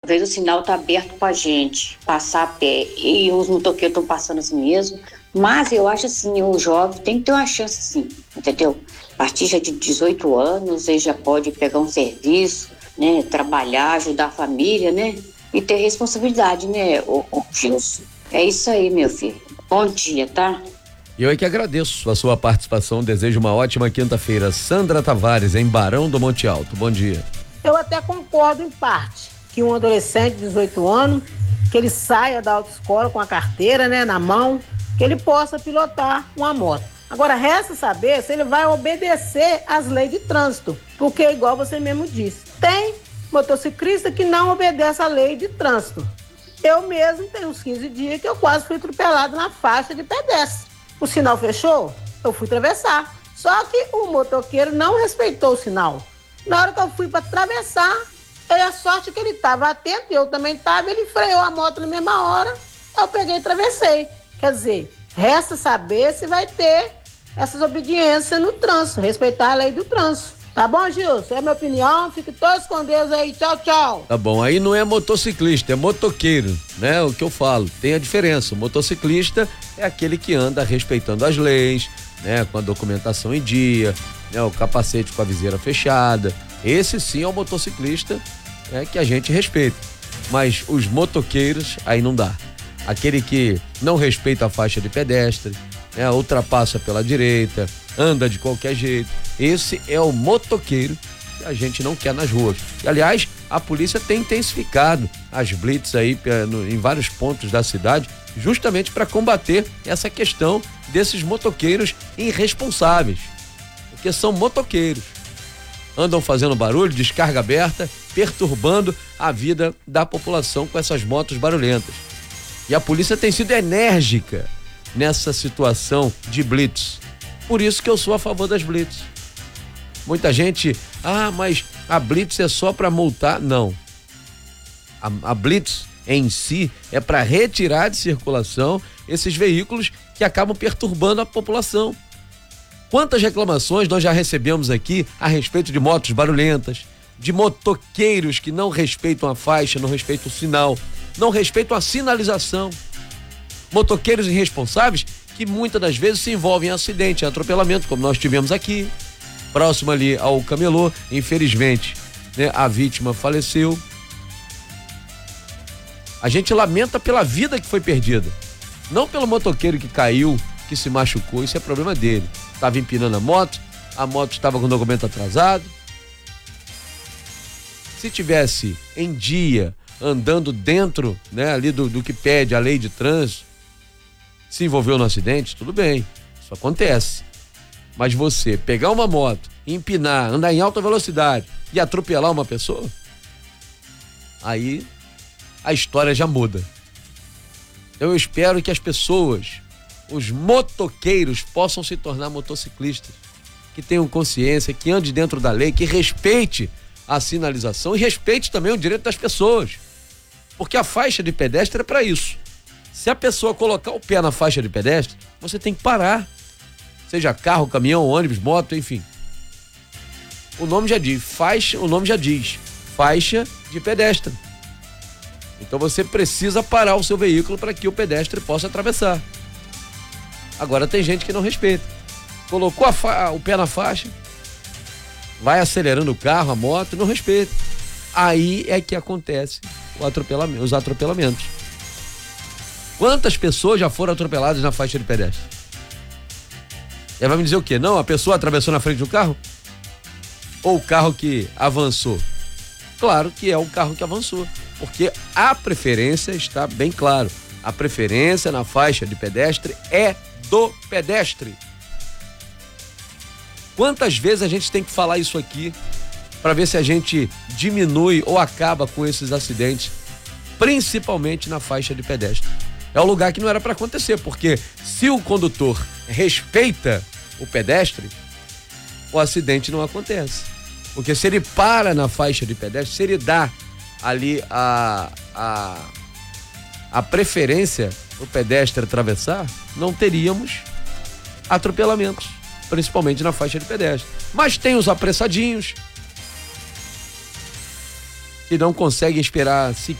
vezes o sinal tá aberto pra gente passar a pé e os motoqueiros estão passando assim mesmo, mas eu acho assim, o jovem tem que ter uma chance sim, entendeu? A partir já de 18 anos, ele já pode pegar um serviço, né, trabalhar, ajudar a família, né, e ter responsabilidade, né, o Gilson. É isso aí, meu filho. Bom dia, tá? Eu é que agradeço a sua participação, desejo uma ótima quinta-feira. Sandra Tavares, em Barão do Monte Alto, bom dia. Eu até concordo em parte que um adolescente de 18 anos, que ele saia da autoescola com a carteira, né, na mão, que ele possa pilotar uma moto. Agora, resta saber se ele vai obedecer às leis de trânsito, porque, igual você mesmo disse, tem motociclista que não obedece à lei de trânsito. Eu mesmo tenho uns 15 dias que eu quase fui atropelado na faixa de pedestre. O sinal fechou, eu fui atravessar. Só que o motoqueiro não respeitou o sinal. Na hora que eu fui para atravessar, a sorte que ele estava atento, eu também estava, ele freou a moto na mesma hora, eu peguei e atravessei. Quer dizer, resta saber se vai ter essas obediências no trânsito, respeitar a lei do trânsito. Tá bom, Gilson? É a minha opinião, fique todos com Deus aí, tchau, tchau. Tá bom, aí não é motociclista, é motoqueiro, né? O que eu falo, tem a diferença. O motociclista é aquele que anda respeitando as leis, né? Com a documentação em dia, né? O capacete com a viseira fechada. Esse sim é o motociclista, que a gente respeita. Mas os motoqueiros, aí não dá. Aquele que não respeita a faixa de pedestre, né? Ultrapassa pela direita, anda de qualquer jeito. Esse é o motoqueiro que a gente não quer nas ruas. E, aliás, a polícia tem intensificado as blitz aí em vários pontos da cidade, justamente para combater essa questão desses motoqueiros irresponsáveis. Porque são motoqueiros. Andam fazendo barulho, descarga aberta, perturbando a vida da população com essas motos barulhentas. E a polícia tem sido enérgica nessa situação de blitz. Por isso que eu sou a favor das blitz. Muita gente, mas a blitz é só para multar. Não. A blitz em si é para retirar de circulação esses veículos que acabam perturbando a população. Quantas reclamações nós já recebemos aqui a respeito de motos barulhentas, de motoqueiros que não respeitam a faixa, não respeitam o sinal, não respeitam a sinalização. Motoqueiros irresponsáveis que muitas das vezes se envolvem em acidente, em atropelamento, como nós tivemos aqui, próximo ali ao camelô. Infelizmente, né, a vítima faleceu. A gente lamenta pela vida que foi perdida, não pelo motoqueiro que caiu, que se machucou. Isso é problema dele. Estava empinando a moto estava com o documento atrasado. Se tivesse em dia, andando dentro, né, ali do que pede a lei de trânsito, se envolveu no acidente, tudo bem, isso acontece. Mas você pegar uma moto, empinar, andar em alta velocidade e atropelar uma pessoa, aí a história já muda. Eu espero que as pessoas, os motoqueiros, possam se tornar motociclistas, que tenham consciência, que ande dentro da lei, que respeite a sinalização e respeite também o direito das pessoas. Porque a faixa de pedestre é para isso. Se a pessoa colocar o pé na faixa de pedestre, você tem que parar. Seja carro, caminhão, ônibus, moto, enfim. O nome já diz, faixa de pedestre. Então você precisa parar o seu veículo para que o pedestre possa atravessar. Agora tem gente que não respeita. Colocou o pé na faixa, vai acelerando o carro, a moto, não respeita. Aí é que acontece os atropelamentos. Quantas pessoas já foram atropeladas na faixa de pedestre? E vai me dizer o quê? Não, a pessoa atravessou na frente do carro? Ou o carro que avançou? Claro que é o carro que avançou, porque a preferência está bem claro. A preferência na faixa de pedestre é do pedestre. Quantas vezes a gente tem que falar isso aqui para ver se a gente diminui ou acaba com esses acidentes, principalmente na faixa de pedestre? É o lugar que não era para acontecer, porque se o condutor respeita o pedestre, o acidente não acontece. Porque se ele para na faixa de pedestre, se ele dá ali a preferência o pedestre atravessar, não teríamos atropelamentos, principalmente na faixa de pedestre. Mas tem os apressadinhos que não conseguem esperar